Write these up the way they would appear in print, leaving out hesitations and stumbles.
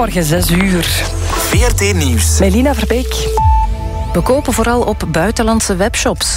Goedemorgen, 6:00. VRT Nieuws. Melina Verbeek. We kopen vooral op buitenlandse webshops.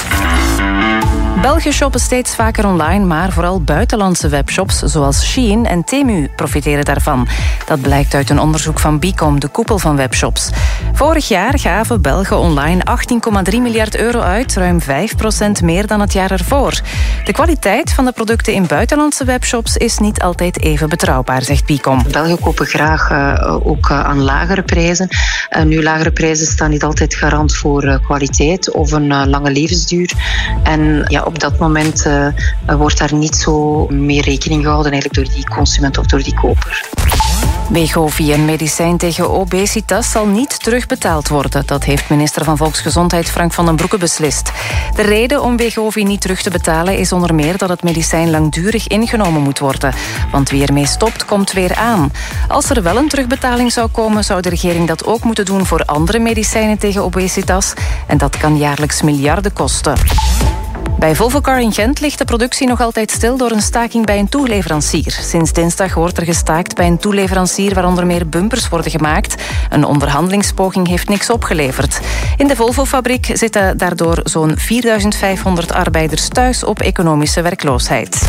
Belgen shoppen steeds vaker online, maar vooral buitenlandse webshops zoals Shein en Temu profiteren daarvan. Dat blijkt uit een onderzoek van Bicom, de koepel van webshops. Vorig jaar gaven Belgen online 18,3 miljard euro uit, ruim 5% meer dan het jaar ervoor. De kwaliteit van de producten in buitenlandse webshops is niet altijd even betrouwbaar, zegt Bicom. Belgen kopen graag ook aan lagere prijzen. Nu, lagere prijzen staan niet altijd garant voor kwaliteit of een lange levensduur. En ja, op dat moment wordt daar niet zo mee rekening gehouden eigenlijk door die consument of door die koper. Wegovy, een medicijn tegen obesitas, zal niet terugbetaald worden. Dat heeft minister van Volksgezondheid Frank van den Broeke beslist. De reden om Wegovy niet terug te betalen is onder meer dat het medicijn langdurig ingenomen moet worden. Want wie ermee stopt, komt weer aan. Als er wel een terugbetaling zou komen, zou de regering dat ook moeten doen voor andere medicijnen tegen obesitas. En dat kan jaarlijks miljarden kosten. Bij Volvocar in Gent ligt de productie nog altijd stil door een staking bij een toeleverancier. Sinds dinsdag wordt er gestaakt bij een toeleverancier waar onder meer bumpers worden gemaakt. Een onderhandelingspoging heeft niks opgeleverd. In de Volvo-fabriek zitten daardoor zo'n 4.500 arbeiders thuis op economische werkloosheid.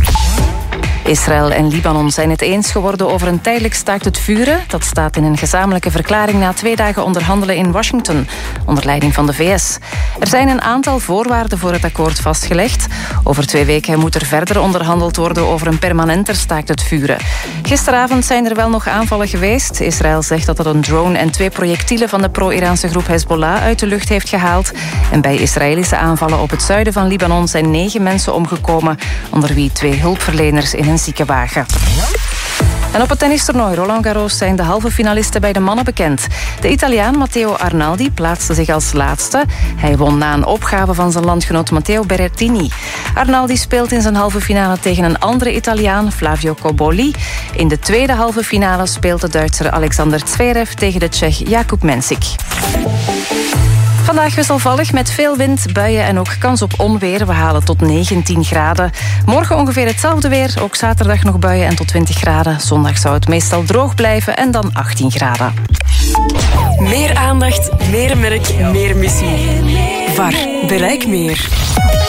Israël en Libanon zijn het eens geworden over een tijdelijk staakt het vuren. Dat staat in een gezamenlijke verklaring na 2 dagen onderhandelen in Washington, onder leiding van de VS. Er zijn een aantal voorwaarden voor het akkoord vastgelegd. Over 2 weken moet er verder onderhandeld worden over een permanenter staakt het vuren. Gisteravond zijn er wel nog aanvallen geweest. Israël zegt dat het een drone en 2 projectielen van de pro-Iraanse groep Hezbollah uit de lucht heeft gehaald. En bij Israëlische aanvallen op het zuiden van Libanon zijn 9 mensen omgekomen, onder wie 2 hulpverleners in een ziekenwagen. En op het tennistoernooi Roland Garros zijn de halve finalisten bij de mannen bekend. De Italiaan Matteo Arnaldi plaatste zich als laatste. Hij won na een opgave van zijn landgenoot Matteo Berrettini. Arnaldi speelt in zijn halve finale tegen een andere Italiaan, Flavio Cobolli. In de tweede halve finale speelt de Duitser Alexander Zverev tegen de Tsjech Jakub Mensik. Vandaag wisselvallig met veel wind, buien en ook kans op onweer. We halen tot 19 graden. Morgen ongeveer hetzelfde weer. Ook zaterdag nog buien en tot 20 graden. Zondag zou het meestal droog blijven en dan 18 graden. Meer aandacht, meer merk, meer missie. VAR, bereik meer.